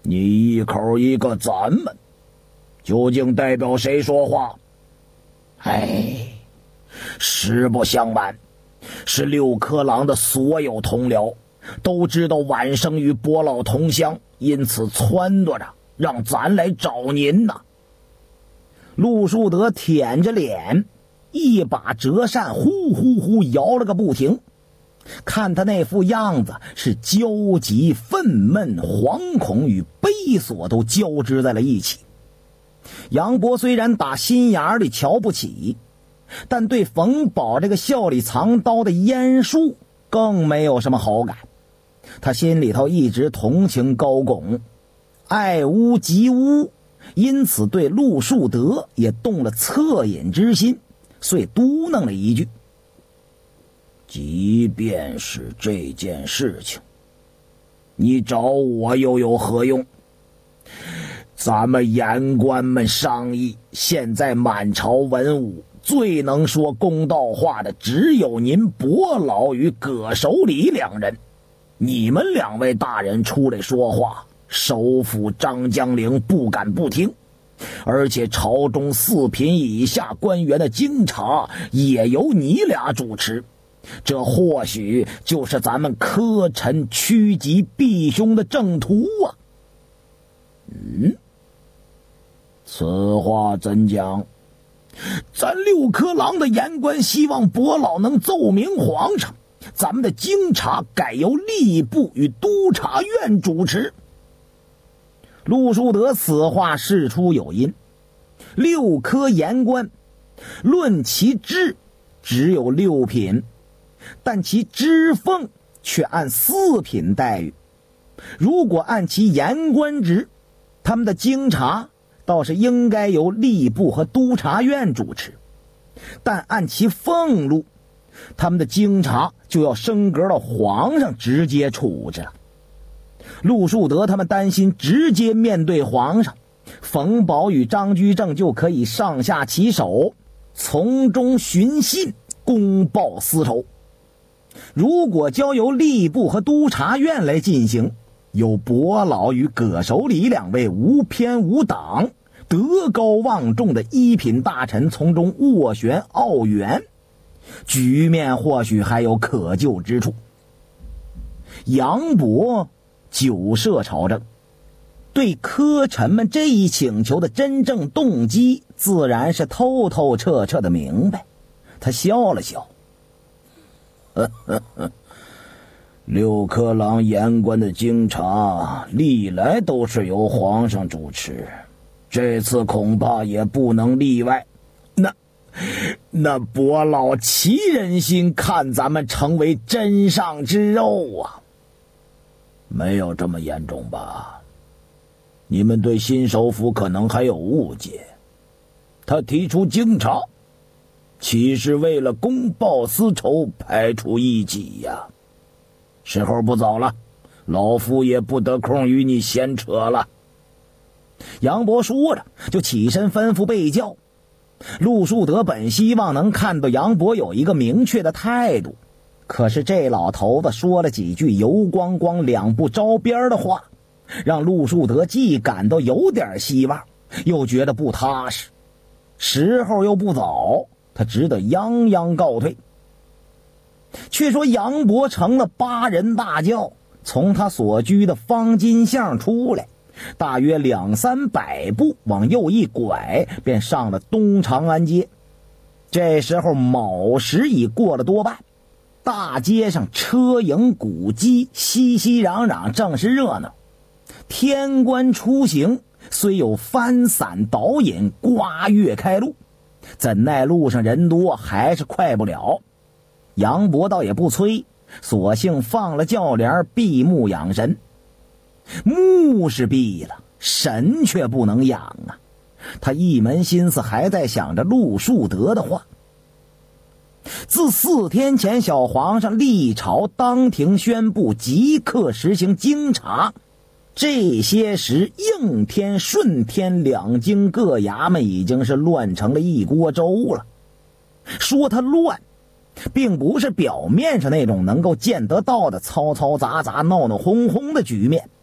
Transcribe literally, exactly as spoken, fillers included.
你一口一个咱们，究竟代表谁说话？哎，实不相瞒，是六颗郎的所有同僚都知道晚生与伯老同乡，因此撺掇着让咱来找您呐。陆树德舔着脸，一把折扇呼呼呼摇了个不停，看他那副样子，是焦急、愤懑、惶恐与悲索都交织在了一起。杨博虽然打心眼里瞧不起，但对冯宝这个笑里藏刀的阉术更没有什么好感。他心里头一直同情高拱，爱屋及乌，因此对陆树德也动了恻隐之心，遂嘟囔了一句：即便是这件事情，你找我又有何用？咱们言官们商议，现在满朝文武最能说公道话的只有您伯老与葛守礼两人，你们两位大人出来说话，首府张江陵不敢不听，而且朝中四品以下官员的京察也由你俩主持，这或许就是咱们科臣趋吉避凶的正途啊。嗯，此话怎讲？咱六颗郎的言官希望伯老能奏明皇上，咱们的京察改由吏部与督察院主持。陆树德此话事出有因，六科言官论其职只有六品，但其职俸却按四品待遇。如果按其言官职，他们的京察倒是应该由吏部和督察院主持，但按其俸禄，他们的京察就要升格到皇上直接处置了。陆树德他们担心直接面对皇上，冯保与张居正就可以上下其手，从中寻衅，公报私仇。如果交由吏部和督察院来进行，有伯老与葛守礼两位无偏无党、德高望重的一品大臣从中斡旋奥援，局面或许还有可救之处。杨博久涉朝政，对科臣们这一请求的真正动机自然是透透彻彻的明白。他笑了笑，呵呵呵，六颗郎言官的京察历来都是由皇上主持，这次恐怕也不能例外。那那伯老齐人心，看咱们成为针上之肉啊！没有这么严重吧？你们对新首府可能还有误解。他提出京察，岂是为了公报私仇，排除异己呀？时候不早了，老夫也不得空与你闲扯了。杨博说着就起身吩咐备轿。陆树德本希望能看到杨博有一个明确的态度，可是这老头子说了几句油光光两不着边的话，让陆树德既感到有点希望，又觉得不踏实。时候又不早，他只得泱泱告退。却说杨博乘了八人大轿，从他所居的方金巷出来，大约两三百步往右一拐，便上了东长安街。这时候卯时已过了多半，大街上车迎鼓击，熙熙攘攘，正是热闹。天官出行，虽有翻伞导引，刮月开路，怎奈路上人多，还是快不了。杨博倒也不催，索性放了轿帘，闭目养神。目是闭了，神却不能养啊！他一门心思还在想着陆树德的话。自四天前小皇上历朝当庭宣布即刻实行京察，这些时应天顺天两京各衙门已经是乱成了一锅粥了。说它乱，并不是表面上那种能够见得到的嘈嘈杂杂闹闹哄哄的局面，